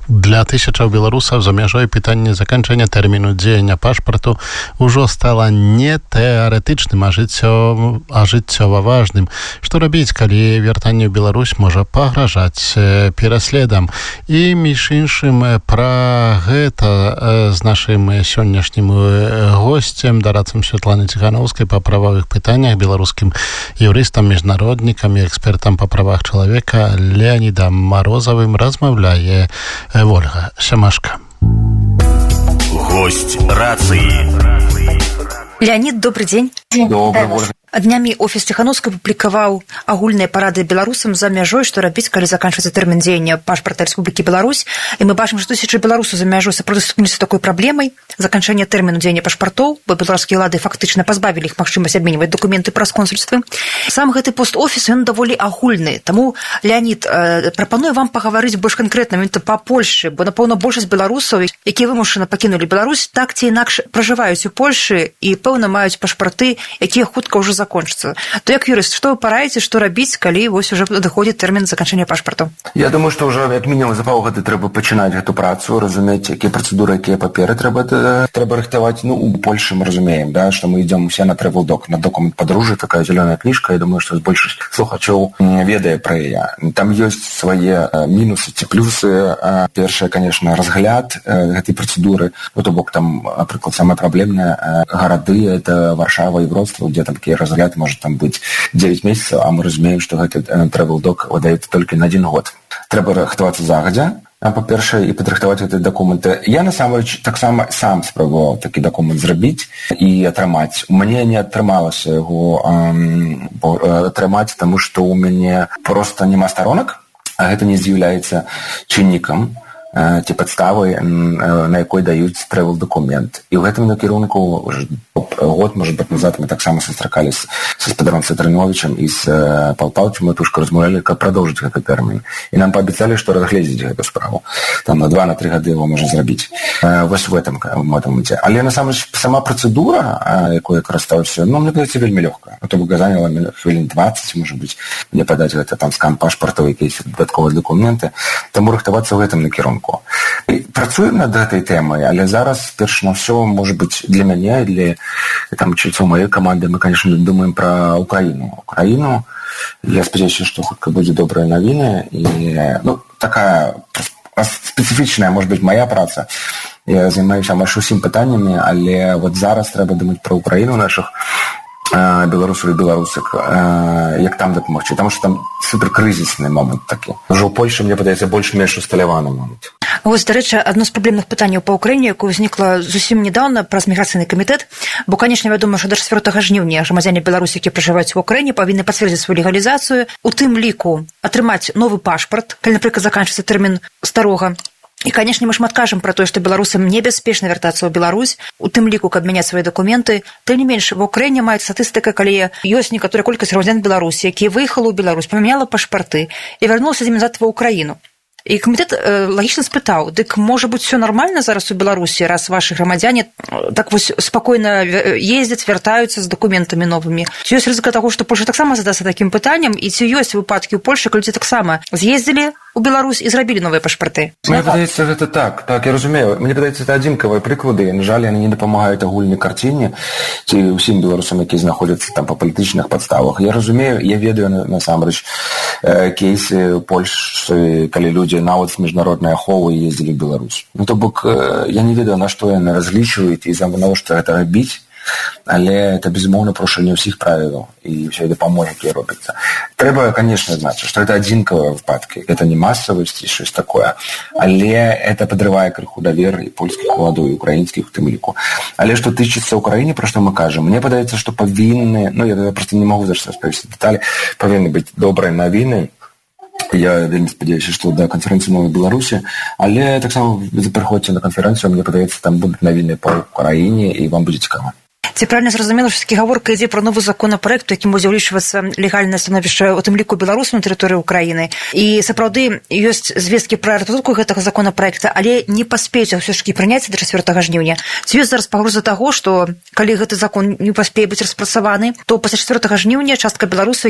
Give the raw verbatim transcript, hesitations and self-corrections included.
Для тысячаў беларусаў за мяжой пытанне заканчэння тэрміну дзеяння пашпарту ўжо стала не тэарэтычным, а жыццё, а жыццёва важным. Што рабіць, калі вяртанне ў Беларусь можа пагражаць пераследам? І, між іншым, пра гэта з нашым сённяшнім госцем, дарадцам Святланы Ціханаўскай па правовых пытаннях, беларускім юрыстам, міжнароднікам і экспертам па правах чалавека Леанідам Марозавым размаўляе Ольга Семашко. Гость рации. Леонид, добрый день. Добрый, Ольга. Днямі офіс Ціханаўскай публікаваў агульныя парады беларусам за мяжой, што рабіць, калі заканчваецца тэрмін дзеяння пашпарта Рэспублікі Беларусь. І мы бачым, што тысячы беларусаў за мяжой сапраўды сутыкнуліся з такой праблемай заканчэння тэрміну дзеяння пашпартоў, бо беларускія ўлады фактычна пазбавілі іх магчымасць абменьваць дакументы праз консульствы. Сам гэты пост-офіс, ён даволі агульны. Таму, Леонид, прапаную вам пагаварыць больш канкрэтна менавіта па Польшы, бо, напэўна, большасць беларусаў, якія вымушана пакінулі Беларусь, так ці інакш пражываюць у Польшы і, пэўна, маюць пашпарты, якія хутка ўжо закончится. То як юрист, что вы параеце, што рабіць, калі вось уже доходит тэрмін заканчэння пашпарту? Я думаю, што ўжо як мінімум за паўгода трэба пачынаць гэту працу, разумець, якія працэдуры, якія паперы трэба трэба рыхтаваць. Ну, у Польшы мы разумеем, да, што мы ідём усе на travel-doc, на документ падарожжа, такая зялёная кніжка. Я думаю, што большасць слухачоў не ведае пра яе. Там ёсць свае мінусы ці плюсы. Першае, конечно, разгляд гэтай працэдуры. Ну, то бок там, напрыклад, самае праблемнае гарады — это Варшава і Вроцлаў, дзе там такі разгляд можа там быць дзевяць месяцаў, а мы разумеем, што гэты travel-doc выдаецца толькі на адзін год. Трэба рыхтавацца загадзя, па-першае, і падрыхтаваць гэтыя дакументы. Я, насамрэч, таксама сам спрабаваў такі дакумент зрабіць і атрымаць. Мне не атрымалася яго эм, атрымаць, таму што ў мяне проста няма старонак, а гэта не з'яўляецца чыннікам ці падставай, на якой даюць travel-дакумент. І ў гэтым накірунку год, может быть, назад мы таксама сустракались са спадаром Цатрыновичам і з Пал Палычем, мы тушка размаўлялі, каб прадоўжыць гэты тэрмін. І нам паабяцалі, што разгледзець гэту справу. Там на два на тры гады его можна зрабіць. Вось в этом моменте. Але насамрэч сама працэдура, якой я карыстаюся, ну, мне падаецца вельмі лёгкая. То бок заняла хвілін дваццаць, можа быць, мне падаць гэта там скан пашпартаў, якісь дадатковыя дакументы. Таму рыхтавацца ў гэтым накірунку. Працуем над гэтай тэмай, але зараз, перш на ўсё, можа быць, для мяне, для там членов моей команды, мы, конечно, думаем про Украину. Украину, я спадзяюся, что хутка будзе добрая навіна. И, ну, такая специфичная, может быть, моя праца. Я займаюся амаль усім пытаннямі, але вот зараз трэба думаць про Украину наших беларусаў і беларусак, як там дапамагчы, потому что там суперкрызісны момант такі. Ужо ў Польшы, мне падаецца, больш-менш усталяваны момант. Вось, дарэчы, адно з праблемных пытанняў па Ўкраіне, якое ўзнікла зусім нядаўна праз міграцыйны камітэт, бо, канечне, вядома, што да чацвёртага жніўня грамадзяне Беларусі, якія пражываюць у Ўкраіне, павінны пацвердзіць сваю легалізацыю, у тым ліку атрымаць новы пашпарт, калі, напрыклад, заканчваецца тэрмін старога. І, канешне, мы шмат кажам пра тое, што беларусам небяспечна вяртацца ў Беларусь, у тым ліку, каб мяняць свае дакументы. Тым не менш, ва Ўкраіне маюць статыстыка, калі ёсць некаторая колькасць грамадзян Беларусі, якія выехалі ў Беларусь, памяняла пашпарты і вярнулася назад ва Ўкраіну. І камітэт э, лагічна спытаў, дык, можа быць, все нормально зараз у Беларусі, раз ваши грамадзяне так вось спакойна ездзяць, вяртаюцца з дакументамі новымі. Ці ёсць рызыка таго, што Польша таксама задацца такім пытаннем, і ці ёсць выпадкі ў Польшы, калі людзі таксама з'ездзілі у Беларусь і зрабілі новыя пашпарты? Мне падаецца, гэта так, так, я разумею. Мне падаецца, это адзінкавыя прыклады, на жаль, яны не дапамагаюць агульнай карціне ці ўсім беларусам, якія знаходзяцца там па палітычных падставах. Я разумею, я ведаю насамрэч кейсы Польшы, калі людзі нават з міжнароднай аховы ездзілі ў Беларусь. Ну, то бок, я не ведаю, на што яны разлічваюць і навошта гэта рабіць, але это, безумоўна, парушэнне ўсіх правілаў і ўсёй дапамогі, якія робяцца. Трэба, конечно, значыць, што это адзінкавыя выпадкі, это не масавасць і щось такое, але это падрывае крыху давер і польскіх уладаў, і украінскіх у тым ліку. Але што тычыцца Украіны, пра што мы кажам, мне падаецца, што павінны, ну, я проста не магу зараз распавесці дэталі, павінны быць добрыя навіны. Я вельмі спадзяюся, што да канферэнцыі новай Беларусі, але таксама вы прыходзіце на канферэнцыю, мне падаецца, там будуць навіны па Украіне, і вам будзе цікава. Ці правильно зразумела, што такі гаворка ідзе пра новы законапраект, якім будзе ўлічвацца легальнае становішча, у тым ліку беларусаў на тэрыторыі Украіны. І сапраўды ёсць звесткі пра ратуку гэтага законапраекта, але не паспеюць ўсё ж такі прыняць да чацвёртага жніўня. Ці ёсць зараз пагроза таго, што калі гэты закон не паспее быць распрацаваны, то пасля чацвёртага жніўня частка беларусаў,